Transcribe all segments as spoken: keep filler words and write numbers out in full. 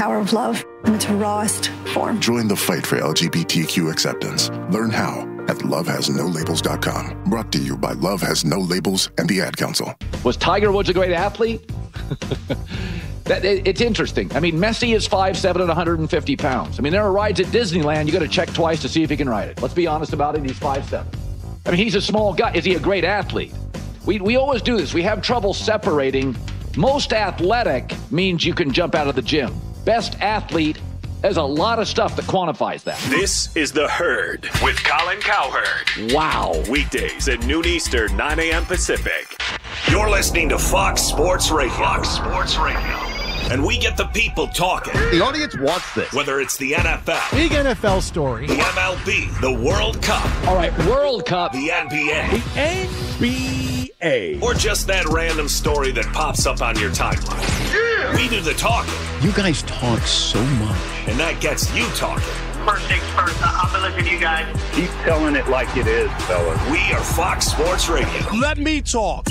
power of love in its rawest form. Join the fight for L G B T Q acceptance. Learn how at love has no labels dot com. Brought to you by Love Has No Labels and the Ad Council. Was Tiger Woods a great athlete? that it, It's interesting. I mean, Messi is five seven and one hundred fifty pounds. I mean, there are rides at Disneyland you got to check twice to see if he can ride it. Let's be honest about it. He's five seven. I mean, he's a small guy. Is he a great athlete? We we always do this. We have trouble separating. Most athletic means you can jump out of the gym. Best athlete, there's a lot of stuff that quantifies that. This is The Herd with Colin Cowherd. Wow. Weekdays at noon Eastern, nine a.m. Pacific. You're listening to Fox Sports Radio. Fox Sports Radio. And we get the people talking. The audience wants this. Whether it's the N F L. Big N F L story. The M L B. The World Cup. All right, World Cup. The N B A. The N B A. Or just that random story that pops up on your timeline. Yeah. We do the talking. You guys talk so much. And that gets you talking. First things first, I'll be listening to you guys. Keep telling it like it is, fellas. We are Fox Sports Radio. Let me talk.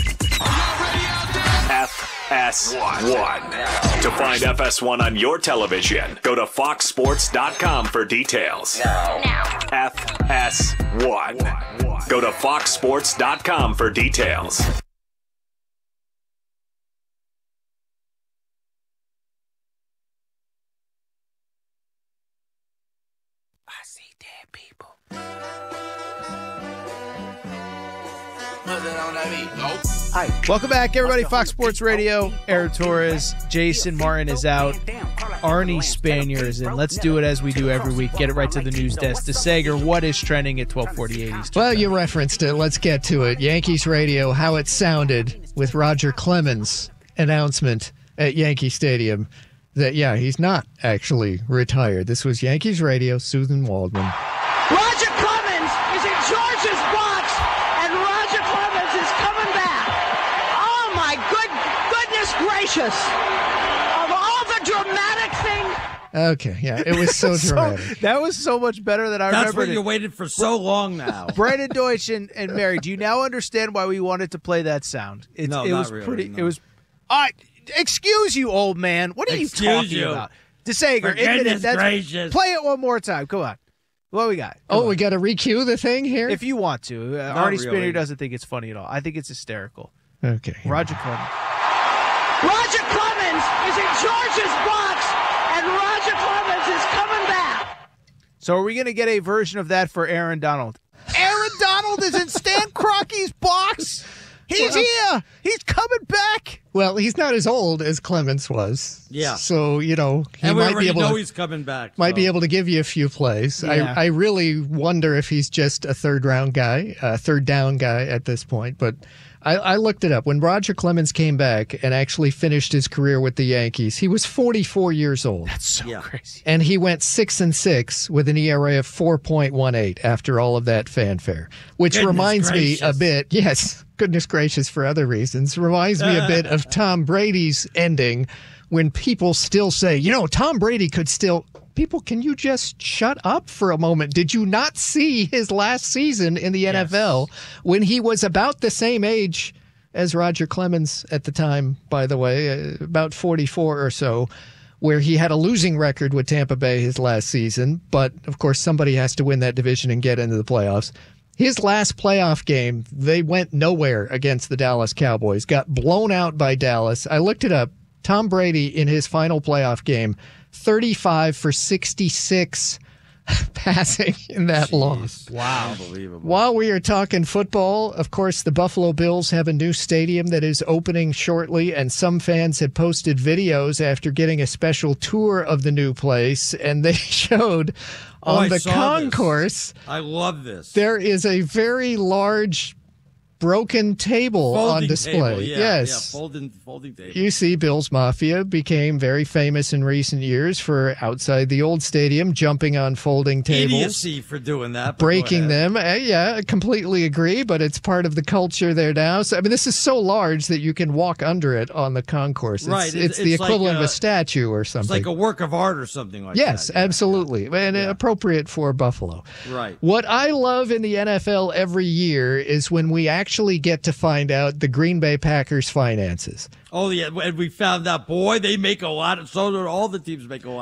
F S one. To find F S one on your television, go to fox sports dot com for details. Now. F S one. Go to fox sports dot com for details. I see dead people. Hi. Welcome back, everybody. Fox Sports Radio. Aaron Torres. Jason Martin is out. Arnie Spanier is in. Let's do it as we do every week. Get it right to the news desk. DeSager, what is trending at twelve forty-eight Eastern? Well, you referenced it. Let's get to it. Yankees radio, how it sounded with Roger Clemens' announcement at Yankee Stadium that, yeah, he's not actually retired. This was Yankees radio, Susan Waldman. Roger Clemens is in George's box, and Roger Clemens is coming back. Oh, my good goodness gracious. Of all the dramatic things. Okay, yeah, it was so dramatic. so, that was so much better than I That's remembered. That's what you waited for so long now. Brandon Deutsch and, and Mary, do you now understand why we wanted to play that sound? It's, no, it not was really, pretty. no. It was. Uh, excuse you, old man. What are Excuse you talking you. about? DeSager, admit it. That's, gracious. Play it one more time. Come on. What we got? Come oh, on. we got to re-cue the thing here? If you want to. Uh, Not Arnie really. Spanier doesn't think it's funny at all. I think it's hysterical. Okay. Roger Clemens. Roger Clemens is in George's box, and Roger Clemens is coming back. So are we going to get a version of that for Aaron Donald? Aaron Donald is in Stan Kroenke's box. He's Well, here. He's coming back. Well, he's not as old as Clemens was. Yeah. So, you know, he and we might already be able know to, he's coming back. might so. be able to give you a few plays. Yeah. I, I really wonder if he's just a third round guy, a third down guy at this point. But I, I looked it up. When Roger Clemens came back and actually finished his career with the Yankees, he was forty-four years old. That's so Yeah. crazy. And he went six and six with an E R A of four point one eight after all of that fanfare, which Goodness reminds gracious. me a bit. Yes, goodness gracious for other reasons. Reminds me a bit of Tom Brady's ending when people still say, you know, Tom Brady could still. People, can you just shut up for a moment? Did you not see his last season in the N F L when he was about the same age as Roger Clemens at the time, by the way, uh, about forty-four or so, where he had a losing record with Tampa Bay his last season. But, of course, somebody has to win that division and get into the playoffs. His last playoff game, they went nowhere against the Dallas Cowboys, got blown out by Dallas. I looked it up. Tom Brady in his final playoff game, thirty-five for sixty-six passing in that Jeez. loss. Wow. Unbelievable. While we are talking football, of course, the Buffalo Bills have a new stadium that is opening shortly, and some fans have posted videos after getting a special tour of the new place, and they showed Oh, on I the saw concourse, this. I love this. there is a very large broken table folding on display. Table. Yeah, yes. Yeah, folding, folding table. You see, Bills Mafia became very famous in recent years for outside the old stadium jumping on folding tables. Idiocy for doing that. but go Breaking ahead. them. Uh, yeah, I completely agree, but it's part of the culture there now. So, I mean, this is so large that you can walk under it on the concourse. It's, Right, It's, it's- the it's like equivalent of a- a statue or It's something. like a work of art or something like yes, that. Yeah, absolutely. And Yeah. appropriate for Buffalo. Right. What I love in the N F L every year is when we actually get to find out the Green Bay Packers finances. Oh, yeah. And we found out, boy, they make a lot. Of, so do all the teams make a lot.